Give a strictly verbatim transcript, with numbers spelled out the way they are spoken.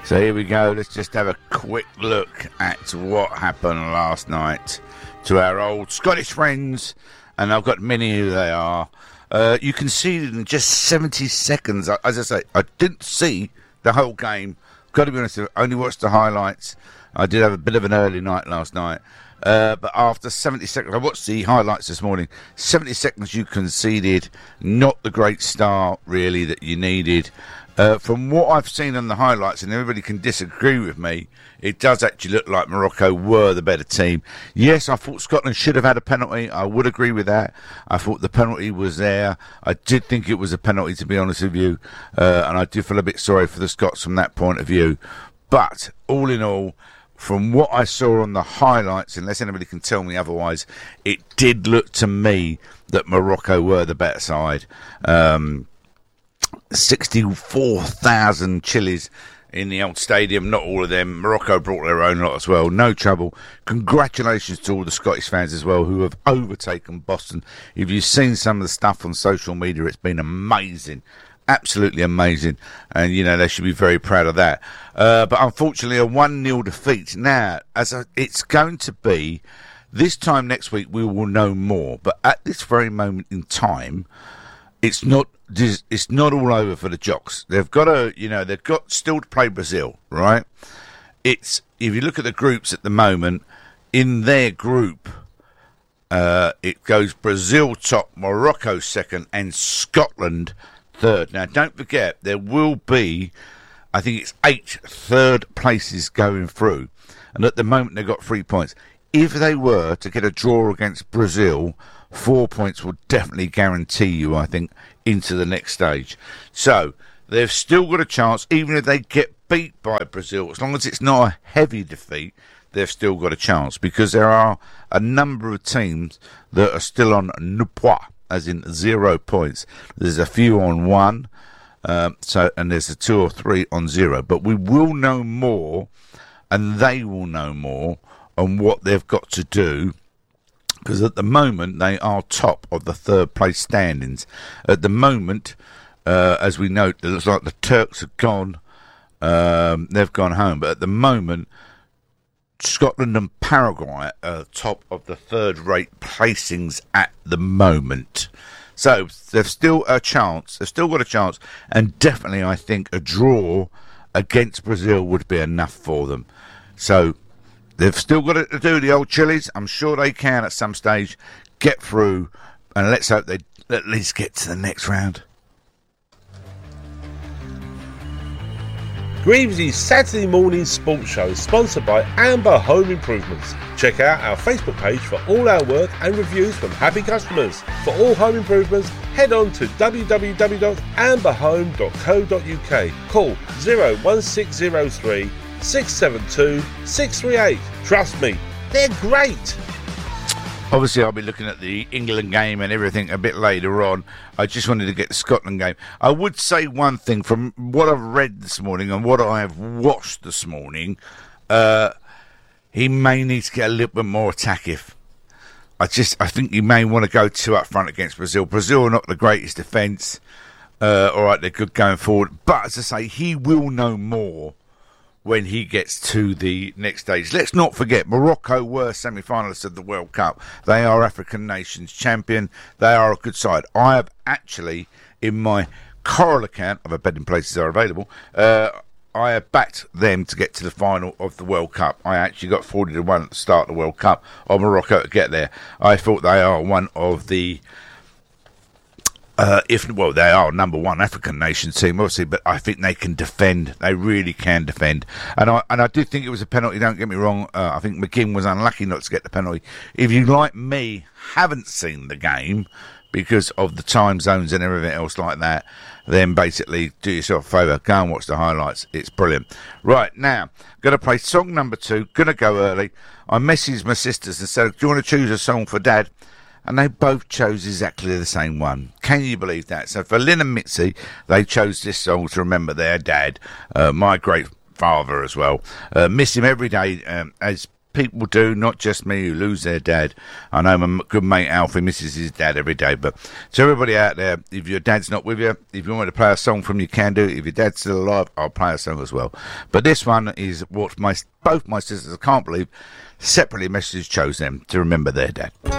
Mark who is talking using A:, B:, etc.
A: So here we go. Let's just have a quick look at what happened last night to our old Scottish friends, and I've got many who they are. Uh, you conceded in just seventy seconds. As I say, I didn't see the whole game. Got to be honest, I only watched the highlights. I did have a bit of an early night last night. Uh, but after seventy seconds, I watched the highlights this morning. seventy seconds you conceded, not the great start, really, that you needed. Uh, from what I've seen on the highlights, and everybody can disagree with me, it does actually look like Morocco were the better team. Yes, I thought Scotland should have had a penalty. I would agree with that. I thought the penalty was there. I did think it was a penalty, to be honest with you. Uh, and I do feel a bit sorry for the Scots from that point of view. But, all in all, from what I saw on the highlights, unless anybody can tell me otherwise, it did look to me that Morocco were the better side. Um... sixty-four thousand Chilis in the old stadium, not all of them. Morocco brought their own lot as well, no trouble. Congratulations to all the Scottish fans as well who have overtaken Boston. If you've seen some of the stuff on social media, it's been amazing, absolutely amazing, and you know they should be very proud of that. Uh, but unfortunately a one nil defeat. Now, as a, it's going to be, this time next week we will know more, but at this very moment in time, it's not it's not all over for the Jocks. They've got to, you know, they've got still to play Brazil, right? It's, if you look at the groups at the moment, in their group, uh, it goes Brazil top, Morocco second, and Scotland third. Now, don't forget, there will be, I think it's eight third places going through, and at the moment they've got three points. If they were to get a draw against Brazil, four points will definitely guarantee you, I think, into the next stage. So, they've still got a chance, even if they get beat by Brazil, as long as it's not a heavy defeat, they've still got a chance, because there are a number of teams that are still on ne point, as in zero points. There's a few on one, um, so and there's a two or three on zero. But we will know more, and they will know more, on what they've got to do, because at the moment they are top of the third place standings. At the moment, uh, as we note, it looks like the Turks are gone. Um, they've gone home. But at the moment, Scotland and Paraguay are top of the third-rate placings at the moment. So they've still a chance. They've still got a chance. And definitely, I think, a draw against Brazil would be enough for them. So they've still got to do the old Chilis. I'm sure they can at some stage get through, and let's hope they at least get to the next round.
B: Greaves' Saturday morning sports show is sponsored by Amber Home Improvements. Check out our Facebook page for all our work and reviews from happy customers. For all home improvements, head on to w w w dot amber home dot co dot u k. Call zero one six zero three six seven two six three eight. Trust me, they're great.
A: Obviously, I'll be looking at the England game and everything a bit later on. I just wanted to get the Scotland game. I would say one thing from what I've read this morning and what I have watched this morning. Uh, he may need to get a little bit more attackive. I just, I think you may want to go two up front against Brazil. Brazil are not the greatest defence. Uh, all right, they're good going forward. But as I say, he will know more when he gets to the next stage. Let's not forget, Morocco were semi-finalists of the World Cup. They are African nations champion. They are a good side. I have actually, in my Coral account, of betting places are available, uh, I have backed them to get to the final of the World Cup. I actually got forty to one at the start of the World Cup on Morocco to get there. I thought they are one of the Uh, if well, they are number one African nation team, obviously, but I think they can defend. They really can defend, and I and I did think it was a penalty. Don't get me wrong. Uh, I think McKim was unlucky not to get the penalty. If you, like me, haven't seen the game because of the time zones and everything else like that, then basically do yourself a favour. Go and watch the highlights. It's brilliant. Right now, going to play song number two. Going to go early. I messaged my sisters and said, "Do you want to choose a song for Dad?" And they both chose exactly the same one. Can you believe that? So for Lynn and Mitzi, they chose this song to remember their dad, uh, my great father as well. Uh, miss him every day, um, as people do, not just me, who lose their dad. I know my good mate Alfie misses his dad every day, but to everybody out there, if your dad's not with you, if you want to play a song from you, can do. If your dad's still alive, I'll play a song as well. But this one is what my both my sisters, I can't believe, separately messages chose them to remember their dad.